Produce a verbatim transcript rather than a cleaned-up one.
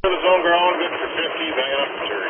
For the zone ground, Victor fifty, banging up the